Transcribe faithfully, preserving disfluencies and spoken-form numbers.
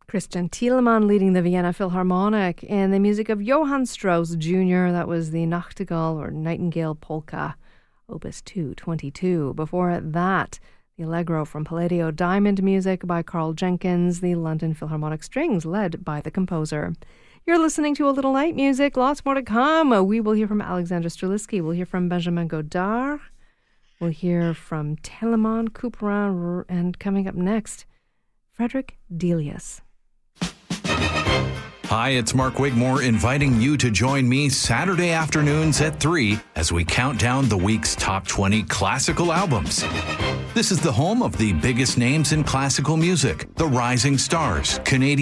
Christian Thielemann leading the Vienna Philharmonic in the music of Johann Strauss Junior That was the Nachtigall or Nightingale Polka, Opus two twenty-two. Before that, the Allegro from Palladio Diamond music by Carl Jenkins, the London Philharmonic Strings led by the composer. You're listening to A Little Night Music. Lots more to come. We will hear from Alexander Strelitzky. We'll hear from Benjamin Godard. We'll hear from Telemann, Couperin, and coming up next, Frederick Delius. Hi, it's Mark Wigmore inviting you to join me Saturday afternoons at three as we count down the week's top twenty classical albums. This is the home of the biggest names in classical music, the rising stars, Canadian